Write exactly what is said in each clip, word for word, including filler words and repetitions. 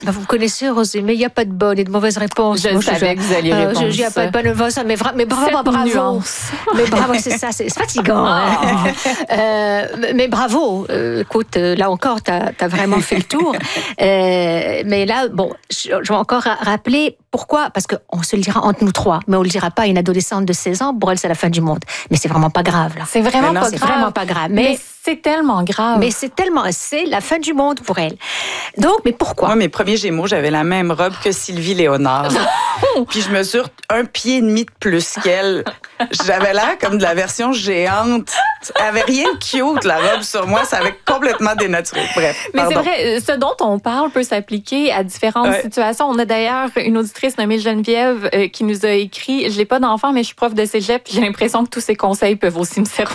Ben, vous connaissez, Rosée, mais il n'y a pas de bonne et de mauvaise réponse. Je Moi, savais je, que vous alliez euh, répondre. Il n'y a pas de bonne et de mauvaise réponse, mais, vra- mais bravo, Cette bravo. Nuance. Mais bravo, c'est ça, c'est, c'est fatigant. Oh. Hein. Euh, mais bravo. Euh, écoute, là encore, tu as vraiment fait le tour. Euh, mais là, bon, je, je vais encore rappeler pourquoi. Parce qu'on se le dira entre nous trois, mais on ne le dira pas à une adolescente de seize ans. Pour elle, c'est la fin du monde. Mais c'est vraiment pas grave, là. C'est vraiment, non, pas, c'est grave. vraiment pas grave. Mais, mais c'est tellement grave. Mais c'est tellement, c'est la fin du monde pour elle. Donc, mais pourquoi? Moi, mes premiers Gémeaux, j'avais la même robe que Sylvie Léonard. Puis je mesure un pied et demi de plus qu'elle. J'avais l'air comme de la version géante. Elle avait rien de cute, la robe sur moi. Ça avait complètement dénaturé. Bref, Mais pardon. c'est vrai, ce dont on parle peut s'appliquer à différentes ouais. situations. On a d'ailleurs une auditrice nommée Geneviève euh, qui nous a écrit « Je n'ai pas d'enfant, mais je suis prof de cégep. J'ai l'impression que tous ces conseils peuvent aussi me servir. »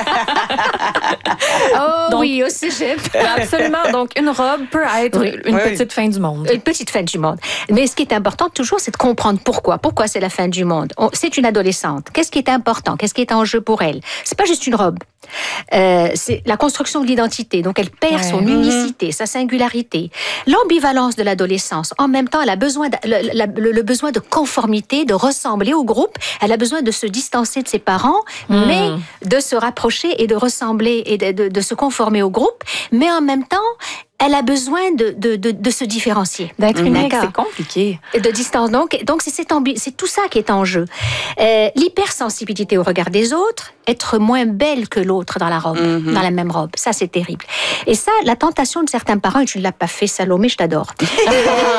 Oh donc, oui, au cégep. Absolument. Donc, une robe peut être oui. une oui. petite fin du monde. Une petite fin du monde. Mais ce qui est important toujours, c'est de comprendre pourquoi. Pourquoi c'est la fin du monde. On, c'est une adolescente. Qu'est-ce qui est important? Qu'est-ce qui est en jeu pour elle? C'est pas juste une robe. Euh, c'est la construction de l'identité. Donc, elle perd ouais. son unicité, mmh. sa singularité. L'ambivalence de l'adolescence. En même temps, elle a besoin de, le, le, le besoin de conformité, de ressembler au groupe. Elle a besoin de se distancer de ses parents, mmh. mais de se rapprocher et de ressembler et de, de, de se conformer au groupe. Mais en même temps, elle a besoin de, de, de, de se différencier. D'être unique, c'est compliqué. De distance. Donc, donc c'est, cette ambi- c'est tout ça qui est en jeu. Euh, l'hypersensibilité au regard des autres, être moins belle que l'autre dans la robe, mm-hmm. dans la même robe. Ça, c'est terrible. Et ça, la tentation de certains parents, et tu ne l'as pas fait, Salomé, je t'adore, euh,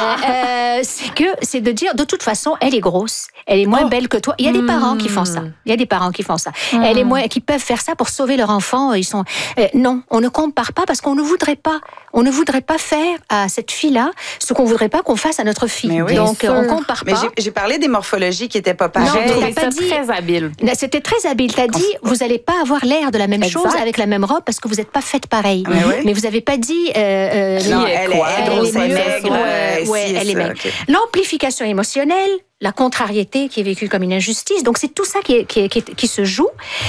euh, c'est, que, c'est de dire, de toute façon, elle est grosse, elle est moins oh. belle que toi. Il y a des parents mm. qui font ça. Il y a des parents qui font ça. Mm. Elle est moins, qui peuvent faire ça pour sauver leur enfant. Ils sont, euh, non, on ne compare pas parce qu'on ne voudrait pas. On ne voudrait pas faire à cette fille-là ce qu'on voudrait pas qu'on fasse à notre fille. Oui, donc, on compare mais pas. J'ai, j'ai parlé des morphologies qui n'étaient pas pareilles. Non, mais t'as pas dit... très habile. C'était très habile. T'as dit, vous n'allez pas avoir l'air de la même exact. chose avec la même robe parce que vous n'êtes pas faites pareil. Mais, oui. mais vous n'avez pas dit... Euh, euh, non, elle, quoi? elle, elle, elle est maigre. Ouais, ouais, elle est maigre. Okay. L'amplification émotionnelle, la contrariété qui est vécue comme une injustice. Donc, c'est tout ça qui, est, qui, est, qui, est, qui se joue.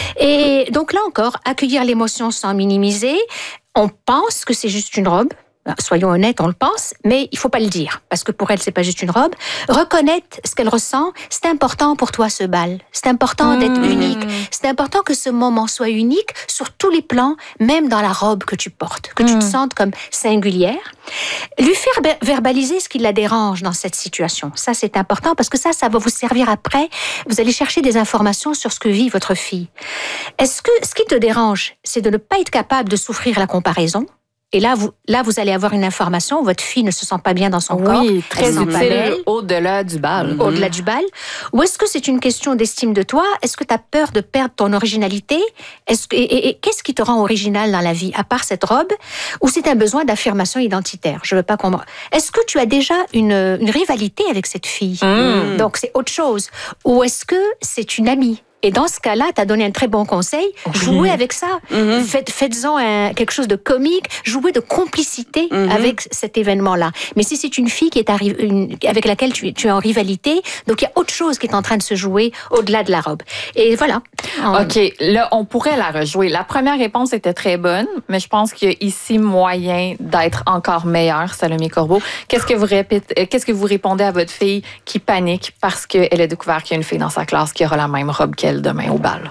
Et donc, là encore, accueillir l'émotion sans minimiser. On pense que c'est juste une robe. Soyons honnêtes, on le pense, mais il faut pas le dire, parce que pour elle, c'est pas juste une robe. Reconnaître ce qu'elle ressent, c'est important pour toi, ce bal. C'est important mmh. d'être unique. C'est important que ce moment soit unique sur tous les plans, même dans la robe que tu portes, que mmh. tu te sentes comme singulière. Lui faire verbaliser ce qui la dérange dans cette situation. Ça, c'est important, parce que ça, ça va vous servir après. Vous allez chercher des informations sur ce que vit votre fille. Est-ce que ce qui te dérange, c'est de ne pas être capable de souffrir la comparaison? Et là, vous, là, vous allez avoir une information. Votre fille ne se sent pas bien dans son oui, corps. Oui, très utile au-delà du bal. Au-delà du bal. Ou est-ce que c'est une question d'estime de toi? Est-ce que tu as peur de perdre ton originalité? Est-ce que, et, et, et qu'est-ce qui te rend original dans la vie, à part cette robe? Ou c'est un besoin d'affirmation identitaire? Je veux pas qu'on... Est-ce que tu as déjà une, une rivalité avec cette fille? Mmh. Donc, c'est autre chose. Ou est-ce que c'est une amie? Et dans ce cas-là, tu as donné un très bon conseil. Oui. Jouez avec ça. Mm-hmm. Faites, faites-en un, quelque chose de comique. Jouez de complicité mm-hmm. avec cet événement-là. Mais si c'est une fille qui est arri- une, avec laquelle tu, tu es en rivalité, donc il y a autre chose qui est en train de se jouer au-delà de la robe. Et voilà. OK. Là, on pourrait la rejouer. La première réponse était très bonne, mais je pense qu'il y a ici moyen d'être encore meilleur, Salomé Corbeau. Qu'est-ce que vous répétez, qu'est-ce que vous répondez à votre fille qui panique parce qu'elle a découvert qu'il y a une fille dans sa classe qui aura la même robe qu'elle demain au bal?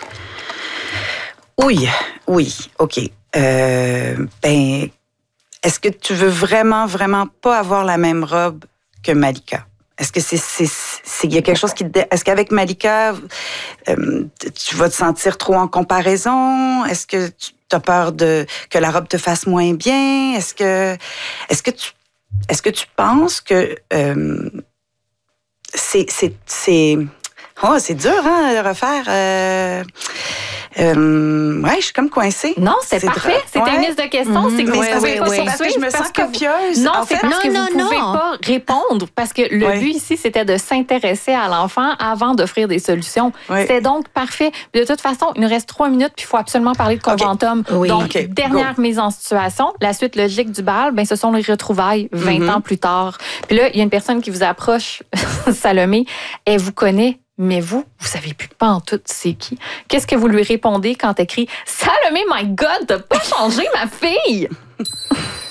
Oui, oui, OK. Euh, ben, est-ce que tu veux vraiment, vraiment pas avoir la même robe que Malika? Est-ce que c'est, c'est, c'est, il y a quelque chose qui te, est-ce qu'avec Malika, euh, tu vas te sentir trop en comparaison? Est-ce que tu as peur de, que la robe te fasse moins bien? Est-ce que, est-ce que tu, est-ce que tu penses que, euh, c'est, c'est, c'est, oh, c'est dur, hein, de refaire. Euh, euh, ouais, je suis comme coincée. Non, c'est, c'est parfait. C'était ouais. une liste de questions. Mm-hmm. C'est que vous ouais, ne pouvez ouais, pas ouais. Parce que je me sens copieuse. Non, en c'est fait. parce non, que non, vous ne pouvez non. pas répondre. Parce que le ouais. but ici, c'était de s'intéresser à l'enfant avant d'offrir des solutions. Ouais. C'était donc parfait. De toute façon, il nous reste trois minutes, puis il faut absolument parler de Conventum. Okay. Oui. Donc, okay. dernière Go. mise en situation. La suite logique du bal, ben, ce sont les retrouvailles vingt mm-hmm. ans plus tard. Puis là, il y a une personne qui vous approche, Salomé. Elle vous connaît. Mais vous, vous savez plus pas en tout c'est qui. Qu'est-ce que vous lui répondez quand elle crie « Salomé, my God, t'as pas changé ma fille! »